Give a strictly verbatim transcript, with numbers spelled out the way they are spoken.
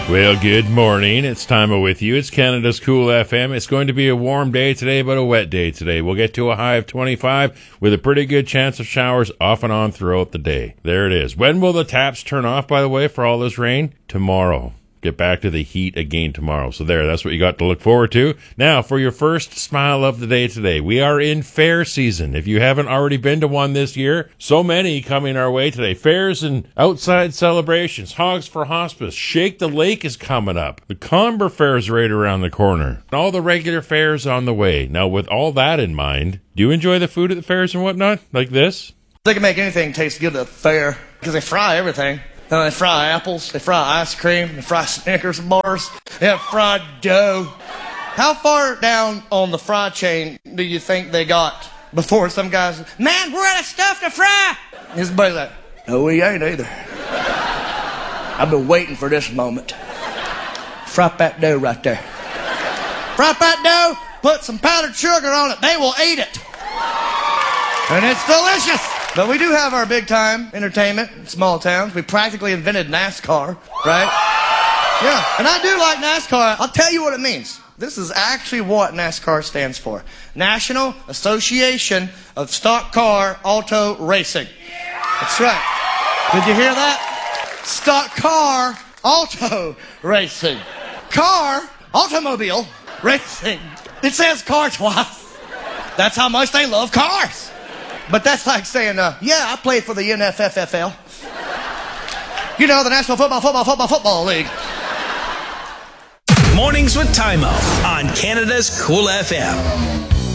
Well, good morning. It's Timo with you. It's Canada's Cool F M. It's going to be a warm day today, but a wet day today. We'll get to a high of twenty-five with a pretty good chance of showers off and on throughout the day. There it is. When will the taps turn off, by the way, for all this rain? Tomorrow. Get back to the heat again tomorrow. So there, that's what you got to look forward to. Now, for your first smile of the day today, we are in fair season. If you haven't already been to one this year, so many coming our way today. Fairs and outside celebrations. Hogs for Hospice. Shake the Lake is coming up. The Comber Fair is right around the corner. All the regular fairs on the way. Now, with all that in mind, do you enjoy the food at the fairs and whatnot? Like this? They can make anything taste good at the fair because they fry everything. Uh, they fry apples, they fry ice cream, they fry Snickers bars, they have fried dough. How far down on the fry chain do you think they got before some guys, man, we're out of stuff to fry? His buddy's like, no, we ain't either. I've been waiting for this moment. Fry that dough right there. Fry that dough, put some powdered sugar on it, they will eat it. And it's delicious. But we do have our big-time entertainment in small towns. We practically invented NASCAR, right? Yeah, and I do like NASCAR. I'll tell you what it means. This is actually what NASCAR stands for. National Association of Stock Car Auto Racing. That's right. Did you hear that? Stock Car Auto Racing. Car, automobile, racing. It says car twice. That's how much they love cars. But that's like saying, uh, yeah, I played for the N F F L. You know, the National Football, Football, Football, Football League. Mornings with Timo on Canada's Cool F M.